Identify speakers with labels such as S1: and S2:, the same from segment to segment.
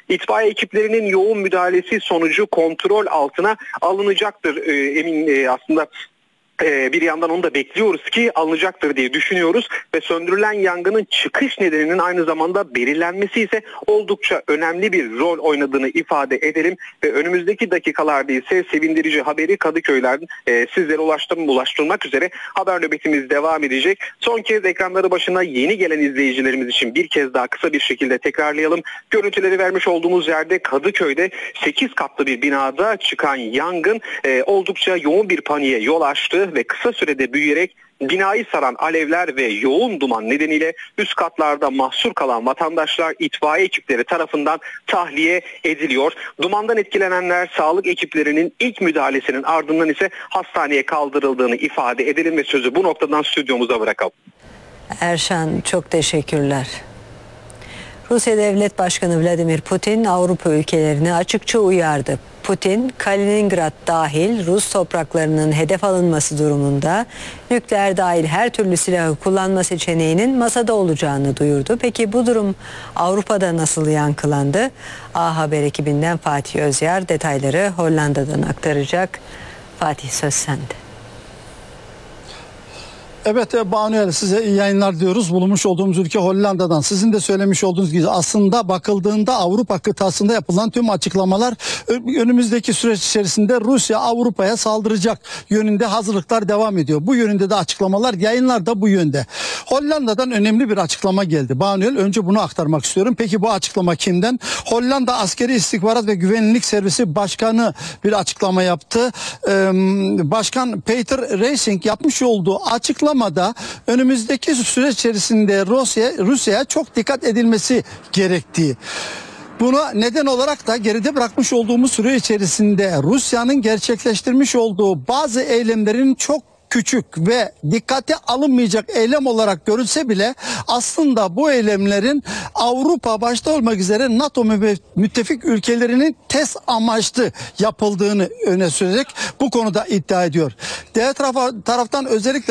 S1: İtfaiye ekiplerinin yoğun müdahalesi sonucu kontrol altına alınacaktır. Aslında bir yandan onu da bekliyoruz ki alınacaktır diye düşünüyoruz ve söndürülen yangının çıkış nedeninin aynı zamanda belirlenmesi ise oldukça önemli bir rol oynadığını ifade edelim ve önümüzdeki dakikalarda ise sevindirici haberi Kadıköy'den sizlere ulaştırmak üzere haber nöbetimiz devam edecek. Son kez ekranları başına yeni gelen izleyicilerimiz için bir kez daha kısa bir şekilde tekrarlayalım. Görüntüleri vermiş olduğumuz yerde Kadıköy'de 8 katlı bir binada çıkan yangın oldukça yoğun bir paniğe yol açtı ve kısa sürede büyüyerek binayı saran alevler ve yoğun duman nedeniyle üst katlarda mahsur kalan vatandaşlar itfaiye ekipleri tarafından tahliye ediliyor. Dumandan etkilenenler sağlık ekiplerinin ilk müdahalesinin ardından ise hastaneye kaldırıldığını ifade edelim ve sözü bu noktadan stüdyomuza bırakalım.
S2: Erşan, çok teşekkürler. Rusya Devlet Başkanı Vladimir Putin Avrupa ülkelerini açıkça uyardı. Putin, Kaliningrad dahil Rus topraklarının hedef alınması durumunda nükleer dahil her türlü silahı kullanma seçeneğinin masada olacağını duyurdu. Peki bu durum Avrupa'da nasıl yankılandı? A Haber ekibinden Fatih Özyar detayları Hollanda'dan aktaracak. Fatih, söz sende.
S3: Evet Banuel, size iyi yayınlar diyoruz. Bulunmuş olduğumuz ülke Hollanda'dan. Sizin de söylemiş olduğunuz gibi aslında bakıldığında Avrupa kıtasında yapılan tüm açıklamalar önümüzdeki süreç içerisinde Rusya Avrupa'ya saldıracak yönünde hazırlıklar devam ediyor. Bu yönünde de açıklamalar, yayınlar da bu yönde. Hollanda'dan önemli bir açıklama geldi. Banuel, önce bunu aktarmak istiyorum. Peki bu açıklama kimden? Hollanda Askeri İstihbarat ve Güvenlik Servisi Başkanı bir açıklama yaptı. Başkan Peter Racing yapmış olduğu açıklamada önümüzdeki süreç içerisinde Rusya'ya çok dikkat edilmesi gerektiği. Buna neden olarak da geride bırakmış olduğumuz süre içerisinde Rusya'nın gerçekleştirmiş olduğu bazı eylemlerin çok küçük ve dikkate alınmayacak eylem olarak görülse bile aslında bu eylemlerin Avrupa başta olmak üzere NATO müttefik ülkelerinin test amaçlı yapıldığını öne sürerek bu konuda iddia ediyor. Diğer taraftan özellikle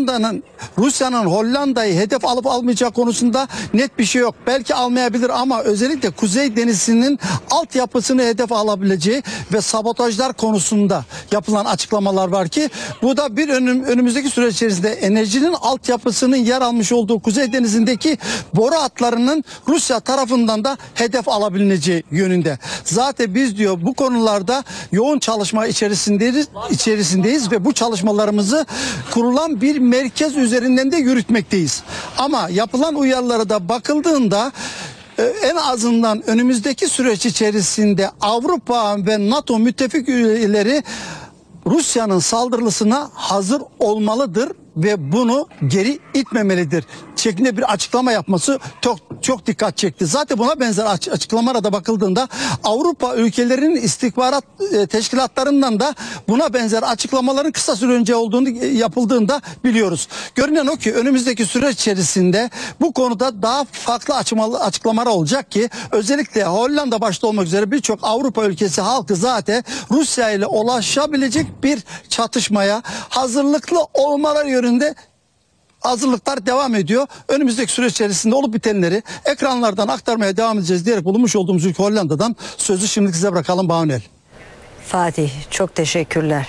S3: Rusya'nın Hollanda'yı hedef alıp almayacağı konusunda net bir şey yok. Belki almayabilir ama özellikle Kuzey Denizi'nin altyapısını hedef alabileceği ve sabotajlar konusunda yapılan açıklamalar var ki bu da bir önümüzdeki süreç içerisinde enerjinin altyapısının yer almış olduğu Kuzey Denizi'ndeki boru hatlarının Rusya tarafından da hedef alabileceği yönünde. Zaten biz diyor bu konularda yoğun çalışma içerisindeyiz ve bu çalışmalarımızı kurulan bir merkez üzerinden de yürütmekteyiz. Ama yapılan uyarılara da bakıldığında en azından önümüzdeki süreç içerisinde Avrupa ve NATO müttefik ülkeleri Rusya'nın saldırısına hazır olmalıdır ve bunu geri itmemelidir şeklinde bir açıklama yapması çok dikkat çekti. Zaten buna benzer açıklamalara da bakıldığında Avrupa ülkelerinin istihbarat teşkilatlarından da buna benzer açıklamaların kısa süre önce yapıldığında biliyoruz. Görünen o ki önümüzdeki süreç içerisinde bu konuda daha farklı açıklamalar olacak ki özellikle Hollanda başta olmak üzere birçok Avrupa ülkesi halkı zaten Rusya ile ulaşabilecek bir çatışmaya hazırlıklı olmaları yönünde hazırlıklar devam ediyor. Önümüzdeki süreç içerisinde olup bitenleri ekranlardan aktarmaya devam edeceğiz diyerek bulunmuş olduğumuz ülke Hollanda'dan sözü şimdi size bırakalım Banuel.
S2: Fatih, çok teşekkürler.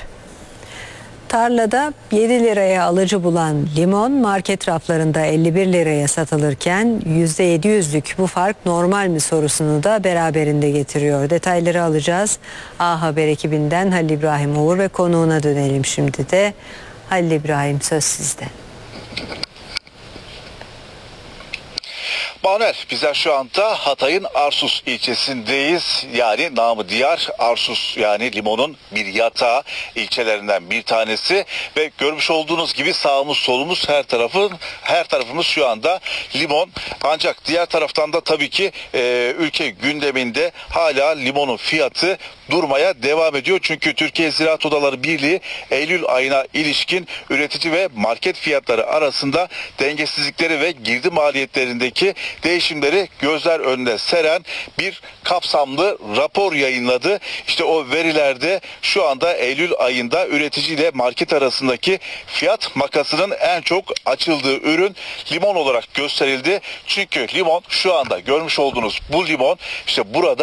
S2: Tarlada 7 liraya alıcı bulan limon market raflarında 51 liraya satılırken %700'lük bu fark normal mi sorusunu da beraberinde getiriyor. Detayları alacağız. A Haber ekibinden Halil İbrahim Uğur ve konuğuna dönelim şimdi de. Halil İbrahim, söz sizde.
S4: Manuel, bizler şu anda Hatay'ın Arsus ilçesindeyiz. Yani namı diğer Arsus, yani limonun bir yatağı ilçelerinden bir tanesi ve görmüş olduğunuz gibi sağımız solumuz her tarafımız şu anda limon. Ancak diğer taraftan da tabii ki ülke gündeminde hala limonun fiyatı durmaya devam ediyor. Çünkü Türkiye Ziraat Odaları Birliği Eylül ayına ilişkin üretici ve market fiyatları arasında dengesizlikleri ve girdi maliyetlerindeki değişimleri gözler önüne seren bir kapsamlı rapor yayınladı. İşte o verilerde şu anda Eylül ayında üretici ile market arasındaki fiyat makasının en çok açıldığı ürün limon olarak gösterildi. Çünkü limon şu anda görmüş olduğunuz bu limon işte burada